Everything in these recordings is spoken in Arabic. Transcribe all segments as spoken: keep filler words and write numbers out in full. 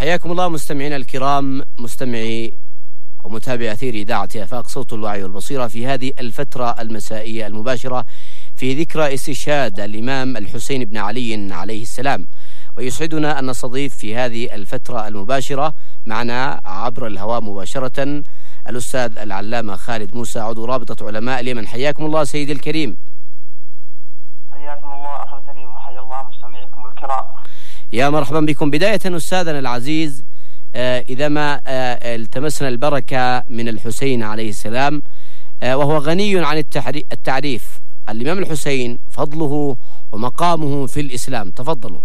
حياكم الله مستمعينا الكرام، مستمعي ومتابعي أثير إذاعة آفاق صوت الوعي والبصيرة في هذه الفترة المسائية المباشرة في ذكرى استشهاد الإمام الحسين بن علي عليه السلام. ويسعدنا أن نستضيف في هذه الفترة المباشرة معنا عبر الهواء مباشرة الأستاذ العلامة خالد موسى، عضو رابطة علماء اليمن. حياكم الله سيدي الكريم. حياكم الله أخي الكريم، وحيا الله مستمعيكم الكرام. يا مرحبا بكم. بداية أستاذنا العزيز، آه إذا ما آه التمسنا البركة من الحسين عليه السلام، آه وهو غني عن التعريف، الإمام الحسين فضله ومقامه في الإسلام، تفضلوا.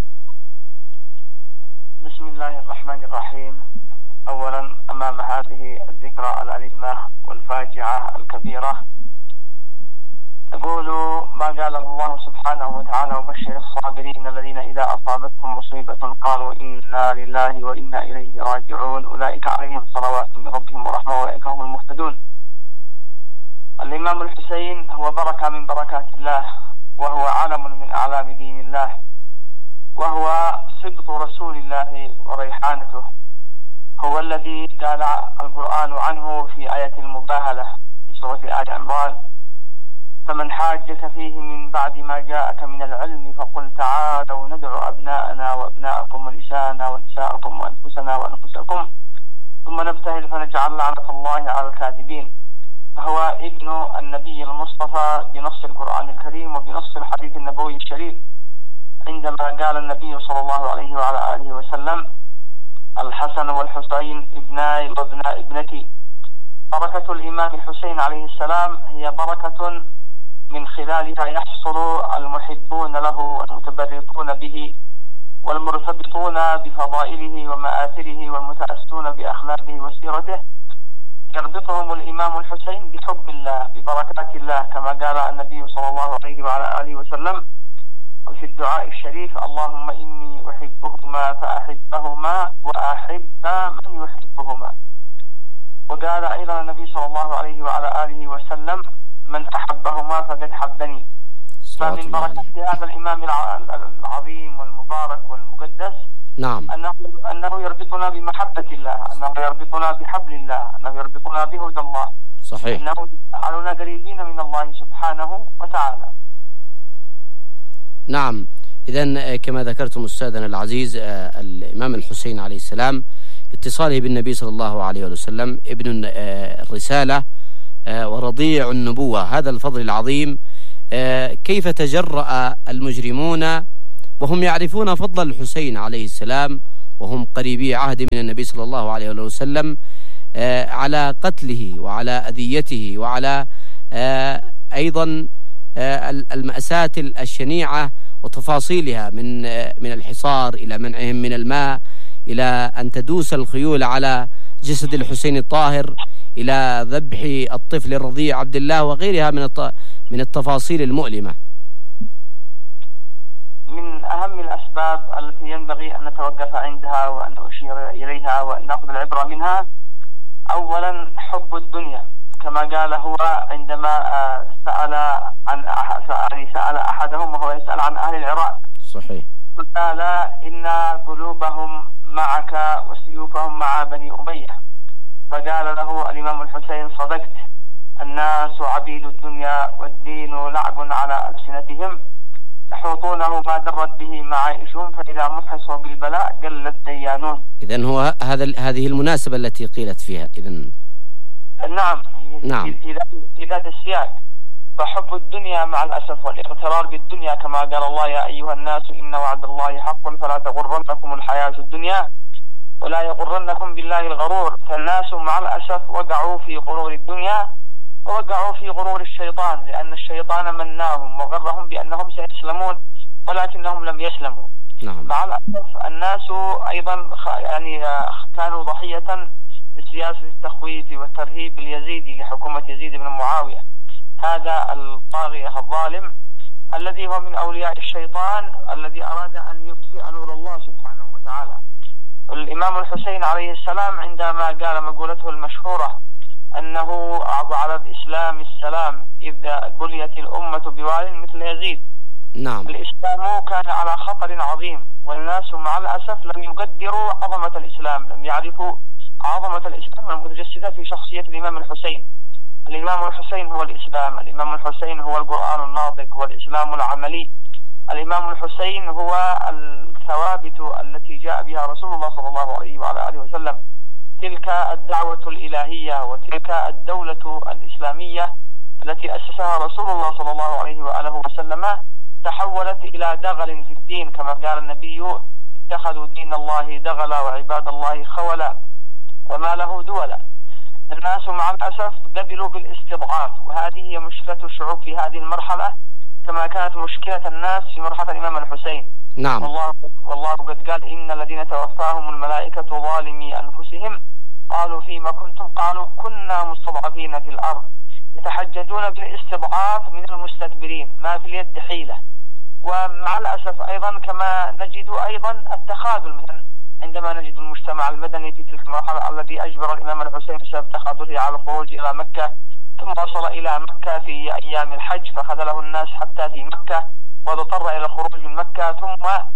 بسم الله الرحمن الرحيم. أولا أمام هذه الذكرى الأليمة والفاجعة الكبيرة أقول ما قال الله سبحانه وتعالى: وبشر الصابرين الذين إذا أصابتهم مصيبة قالوا إنا لله وإنا إليه راجعون أولئك عليهم صلوات من ربهم ورحمة وأولئك هم المهتدون. الإمام الحسين هو بركة من بركات الله، وهو علم من أعلام دين الله، وهو سبط رسول الله وريحانته. هو الذي قال القرآن عنه في آية المباهلة في سورة آل عمران: فمن حاجك فيه من بعد ما جاءك من العلم فقل تعالوا ندعو أبناءنا وأبناءكم ونساءنا ونساءكم وأنفسنا وأنفسكم ثم نبتهل فنجعل لعنة الله على الكاذبين. فهو ابن النبي المصطفى بنص القرآن الكريم وبنص الحديث النبوي الشريف، عندما قال النبي صلى الله عليه وعلى آله وسلم: الحسن والحسين ابناي وابناء ابنتي. بركة الإمام الحسين عليه السلام هي بركة من خلالها يحصل المحبون له والمتبركون به والمرتبطون بفضائله ومآثره والمتأسون بأخلاقه وسيرته، يربطهم الإمام الحسين بحب الله ببركات الله، كما قال النبي صلى الله عليه وعلى آله وسلم في الدعاء الشريف: اللهم إني أحبهما فأحبهما وأحب من يحبهما. وقال أيضا النبي صلى الله عليه وعلى آله وسلم: من أحبهما فقد حبني. فمن بركة هذا الإمام العظيم والمبارك والمقدس نعم أنه, أنه يربطنا بمحبة الله، أنه يربطنا بحبل الله، أنه يربطنا بهدى الله، صحيح، أنه يجعلنا قريبين من الله سبحانه وتعالى. نعم. إذن كما ذكرتم أستاذنا العزيز، الإمام الحسين عليه السلام اتصاله بالنبي صلى الله عليه وسلم ابن الرسالة ورضيع النبوة، هذا الفضل العظيم. كيف تجرأ المجرمون وهم يعرفون فضل الحسين عليه السلام وهم قريبي عهد من النبي صلى الله عليه وسلم على قتله وعلى أذيته وعلى أيضا المأساة الشنيعة وتفاصيلها من من الحصار إلى منعهم من الماء، إلى أن تدوس الخيول على جسد الحسين الطاهر، إلى ذبح الطفل الرضيع عبد الله، وغيرها من من التفاصيل المؤلمة. من أهم الأسباب التي ينبغي أن نتوقف عندها وأن نشير إليها وأن نأخذ العبرة منها، أولا حب الدنيا، كما قال هو عندما سأل عن يعني سأل أحدهم وهو يسأل عن أهل العراق، صحيح، قال إن قلوبهم معك وسيوفهم مع بني أمية. فقال له الإمام الحسين: صدقت، الناس عبيد الدنيا والدين لعب على ألسنتهم، يحوطونه ما درت به معائشهم، فإذا محصوا بالبلاء قل الديانون. إذن هو هذا هذه المناسبة التي قيلت فيها. إذن نعم نعم في في ذات السياق. فحب الدنيا مع الأسف والاغترار بالدنيا، كما قال الله: يا أيها الناس إن وعد الله حق فلا تغرنكم الحياة الدنيا ولا يغرنكم بالله الغرور. فالناس مع الأسف وقعوا في غرور الدنيا ووقعوا في غرور الشيطان، لأن الشيطان مناهم وغرهم بأنهم سيسلمون ولكنهم لم يسلموا. نعم. مع الأسف الناس أيضا يعني كانوا ضحية لسياسة التخويف والترهيب اليزيدي لحكومة يزيد بن معاوية، هذا الطاغية الظالم الذي هو من أولياء الشيطان الذي أراد أن يطفئ نور الله سبحانه وتعالى. الإمام الحسين عليه السلام عندما قال مقولته المشهورة أنه على الإسلام السلام إذا بليت الأمة بوال مثل يزيد، نعم. الإسلام كان على خطر عظيم، والناس مع الأسف لم يقدروا عظمة الإسلام، لم يعرفوا عظمة الإسلام المتجسدة في شخصية الإمام الحسين. الإمام الحسين هو الإسلام، الإمام الحسين هو القرآن الناطق، هو الإسلام العملي. الإمام الحسين هو الثوابت التي جاء بها رسول الله صلى الله عليه وعلى آله وسلم، تلك الدعوة الإلهية وتلك الدولة الإسلامية التي أسسها رسول الله صلى الله عليه وآله وسلم تحولت إلى دغل في الدين، كما قال النبي: اتخذوا دين الله دغلا وعباد الله خولا وما له دولا. الناس مع الأسف قبلوا بالاستضعاف، وهذه هي مشكلة الشعوب في هذه المرحلة، كما كانت مشكلة الناس في مرحلة الإمام الحسين. نعم. والله, والله قد قال: إن الذين توفاهم الملائكة ظالمي أنفسهم قالوا فيما كنتم قالوا كنا مستضعفين في الأرض يتحججون بالاستضعاف من المستكبرين، ما في اليد حيلة. ومع الأسف أيضا كما نجد أيضا التخاذل، مثلا عندما نجد المجتمع المدني في تلك المرحلة الذي أجبر الإمام الحسين بسبب تخاذله على الخروج إلى مكة، ثم وصل إلى مكة في أيام الحج فخذله الناس حتى في مكة، واضطر إلى الخروج من مكة، ثم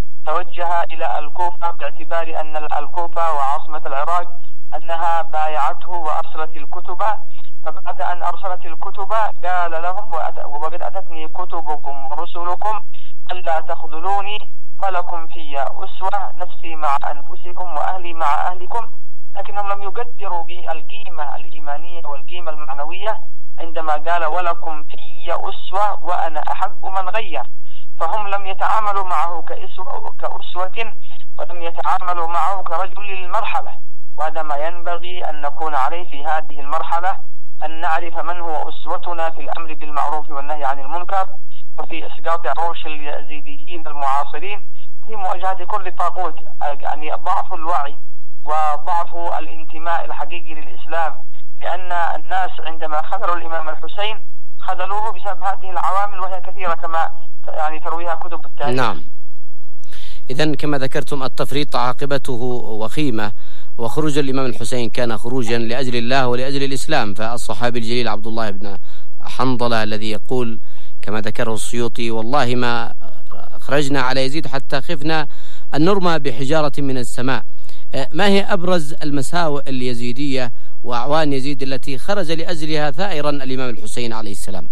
توجه إلى الكوفة باعتبار أن الكوفة وعاصمة العراق أنها بايعته وأرسلت الكتب. فبعد أن أرسلت الكتب قال لهم: وقد أتتني كتبكم ورسلكم ألا تخذلوني فلكم في أسوة، نفسي مع أنفسكم وأهلي مع أهلكم. لكنهم لم يقدروا بالقيمة الإيمانية والقيمة المعنوية عندما قال: ولكم في أسوة وأنا أحب من غير. فهم لم يتعاملوا معه كأسوة, كأسوة ولم يتعاملوا معه كرجل للمرحلة، وهذا ما ينبغي أن نكون عليه في هذه المرحلة، أن نعرف من هو أسوتنا في الأمر بالمعروف والنهي عن المنكر، وفي إسقاط عروش اليزيديين المعاصرين، في مواجهة كل طاغوت. يعني ضعف الوعي وضعف الانتماء الحقيقي للإسلام، لأن الناس عندما خذلوا الإمام الحسين خذلوه بسبب هذه العوامل، وهي كثيرة كما يعني ترويها كتب التاريخ. نعم. إذن كما ذكرتم التفريط عاقبته وخيمة، وخروج الإمام الحسين كان خروجا لأجل الله ولأجل الإسلام. فالصحابي الجليل عبد الله بن حنظلة الذي يقول كما ذكره السيوطي: والله ما خرجنا على يزيد حتى خفنا أن نرمى بحجارة من السماء. ما هي أبرز المساوئ اليزيدية وأعوان يزيد التي خرج لأجلها ثائرا الإمام الحسين عليه السلام؟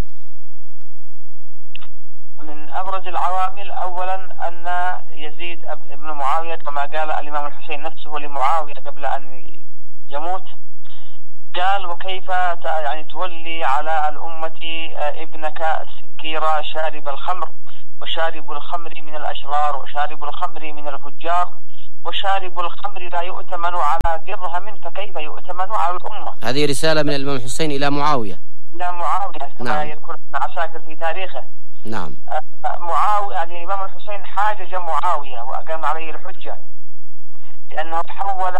من أبرز العوامل أولا أن يزيد ابن معاوية، كما قال الإمام الحسين نفسه لمعاوية قبل أن يموت، قال: وكيف يعني تولي على الأمة ابنك السكيرة شارب الخمر، وشارب الخمر من الأشرار، وشارب الخمر من الفجار، وشارب الخمر لا يؤتمن على درهم، فكيف يؤتمن على الأمة؟ هذه رسالة من الإمام الحسين إلى معاوية. إلى معاوية كما نعم. يذكر ابن عساكر في تاريخه. نعم. معاوية يعني الإمام الحسين حاجج معاوية وأقام عليه الحجة، لأنه حول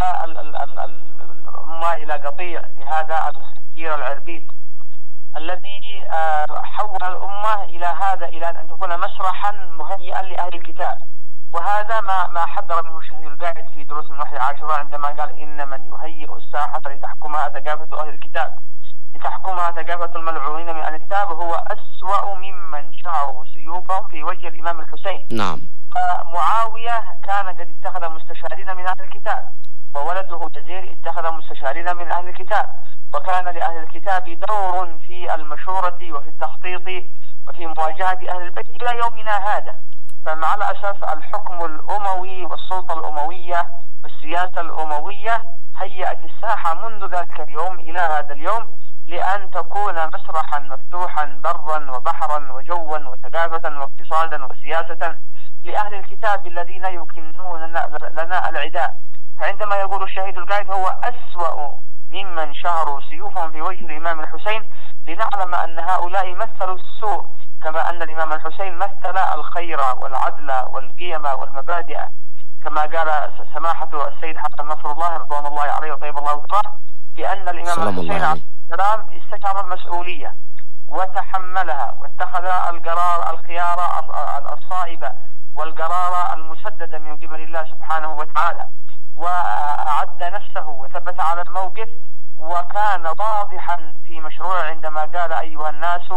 الأمة إلى قطيع لهذا السكير العربيد الذي حول الأمة إلى هذا، إلى أن تكون مسرحا مهيئا لأهل الكتاب. وهذا ما ما حذر منه الشهيد القائد في دروس من وحي عاشوراء عندما قال: إن من يهيئ الساحة لتحكمها ثقافة أهل الكتاب لتحكمها ثقافة الملعونين من أهل الكتاب هو أسوأ ممن شعروا سيوفهم في وجه الإمام الحسين. نعم. فمعاوية كان قد اتخذ مستشارين من أهل الكتاب، وولده يزيد اتخذ مستشارين من أهل الكتاب، وكان لأهل الكتاب دور في المشورة وفي التخطيط وفي مواجهة أهل البيت إلى يومنا هذا. فمع الأسف الحكم الأموي والسلطة الأموية والسياسة الأموية هيأت الساحة منذ ذلك اليوم إلى هذا اليوم لأن تكون مسرحا مفتوحا برا وبحرا وجوا وثقافة واقتصادا وسياسة لأهل الكتاب الذين يكنون لنا العداء. فعندما يقول الشهيد القائد هو أسوأ ممن شهروا سيوفهم في وجه الإمام الحسين، لنعلم أن هؤلاء مثلوا السوء، كما أن الإمام الحسين مثل الخير والعدل والقيم والمبادئ، كما قال سماحة السيد حسن نصر الله رضوان الله عليه وطيب الله ذكره بأن الإمام الحسين عليه السلام استشعر المسؤولية وتحملها واتخذ القرار الخيار الصائبة والقرار المسدد من قبل الله سبحانه وتعالى، وأعد نفسه وثبت على الموقف، وكان واضحا في مشروع عندما قال: أيها الناس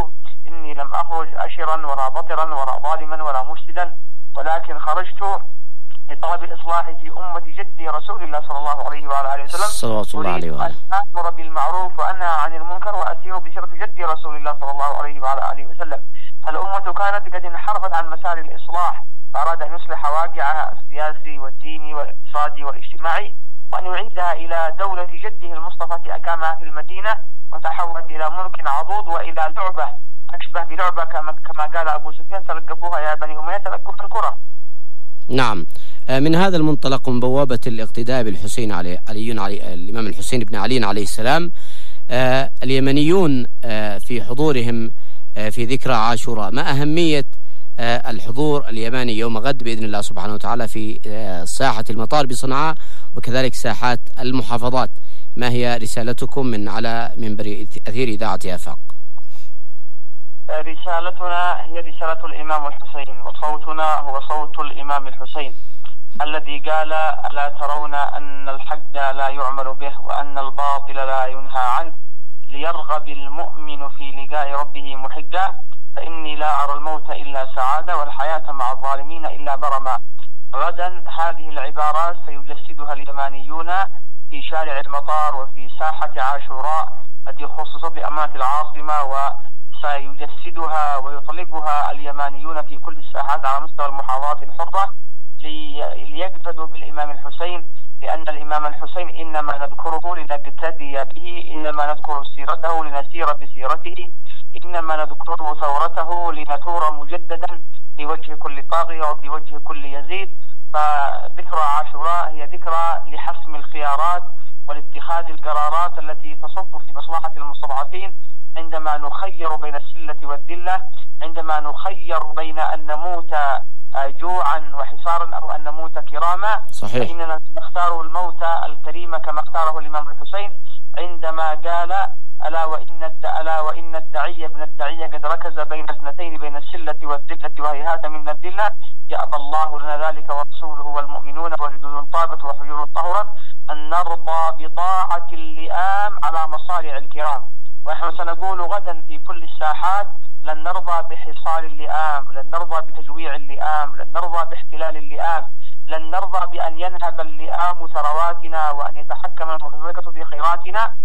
إني لم أخرج أشرا ولا بطرا ولا ظالما ولا مفسدا، ولكن خرجت لطلب الإصلاح في أمة جدي رسول الله صلى الله عليه وعلى آله وسلم، صلوات الله عليه وآله، أن أمر بالمعروف وأنهى عن المنكر وأسير بسيرة جدي رسول الله صلى الله عليه وعلى آله وسلم. الأمة كانت قد انحرفت عن مسار الإصلاح، فأراد أن يصلح واقعها السياسي والديني والاقتصادي والاجتماعي، وأن يعيدها إلى دولة جده المصطفى أقامها في المدينة، وتحولت إلى ملك عضوض وإلى لعبة أشبه بلعبة كما كما قال أبو سفيان: تلقفوها يا بني أمية تلقف الكرة. نعم. من هذا المنطلق، من بوابة الاقتداء بالحسين علي علي علي الإمام الحسين بن علي عليه السلام، اليمنيون في حضورهم في ذكرى عاشوراء، ما أهمية الحضور اليماني يوم غد بإذن الله سبحانه وتعالى في ساحة المطار بصنعاء وكذلك ساحات المحافظات؟ ما هي رسالتكم من على منبر أثير إذاعة آفاق؟ رسالتنا هي رسالة الإمام الحسين، وصوتنا هو صوت الإمام الحسين الذي قال: ألا ترون أن الحق لا يعمل به وأن الباطل لا ينهى عنه، ليرغب المؤمن في لقاء ربه محجا، فإني لا أرى الموت إلا سعادة والحياة مع الظالمين إلا برما. غدا هذه العبارات سيجسدها اليمانيون في شارع المطار وفي ساحة عاشوراء التي خصصت لأمانة العاصمة، وسيجسدها ويطلقها اليمانيون في كل الساحات على مستوى المحافظات الحرة ليقتدوا بالإمام الحسين، لأن الإمام الحسين إنما نذكره لنقتدي به، إنما نذكر سيرته لنسير بسيرته، إنما نذكر ثورته لنثور مجددا في وجه كل طاغية وفي وجه كل يزيد. فذكرى عاشوراء هي ذكرى لحسم الخيارات والاتخاذ القرارات التي تصب في مصلحة المستضعفين، عندما نخير بين السلة والذلة، عندما نخير بين أن نموت جوعا وحصارا أو أن نموت كراما، صحيح. فإننا نختار الموت الكريم كما اختاره الإمام الحسين عندما قال: ألا وإن ألا وإن الدعي ابن الدعي قد ركز بين اثنتين، بين السلة والذلة وهيهات من الذلة، يأبى الله لنا ذلك ورسوله والمؤمنون، وجدود طابت وحجور طهرت، أن نرضى بطاعة اللئام على مصارع الكرام. ونحن سنقول غدا في كل الساحات: لن نرضى بحصار اللئام، لن نرضى بتجويع اللئام، لن نرضى باحتلال اللئام، لن نرضى بأن ينهب اللئام ثرواتنا وأن يتحكم المتسلطة في خيراتنا.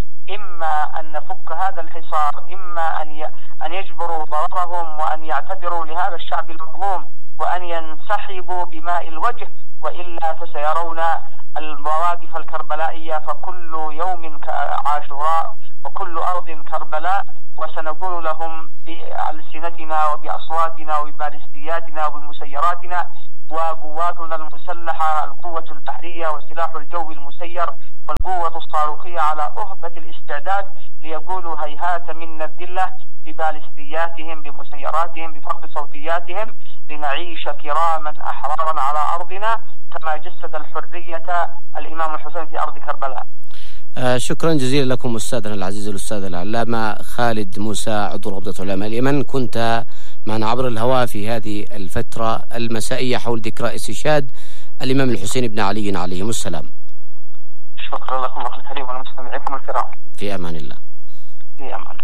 إما أن نفك هذا الحصار، إما أن أن يجبروا ضررهم وأن يعتبروا لهذا الشعب المظلوم وأن ينسحبوا بماء الوجه، وإلا فسيرون المواقف الكربلائية، فكل يوم عاشوراء وكل أرض كربلاء. وسنقول لهم بألسنتنا وبأصواتنا وببالستياتنا وبمسيراتنا وقواتنا المسلحة، القوة البحرية وسلاح الجو المسير والقوة الصاروخية على أهبة الاستعداد، ليقولوا هيهات منا الذلة ببالستياتهم بمسيراتهم بفرق صوتياتهم، لنعيش كراما أحرارا على أرضنا كما جسد الحرية الإمام الحسين في أرض كربلاء. آه شكرا جزيلا لكم أستاذنا العزيز الأستاذ العلامة خالد موسى عضو رابطة علماء اليمن، كنت معنا عبر الهواء في هذه الفترة المسائية حول ذكرى استشهاد الإمام الحسين بن علي عليه السلام. شكرا لكم أخي الكريم ولمستمعيكم الكرام. في أمان الله. في أمان الله.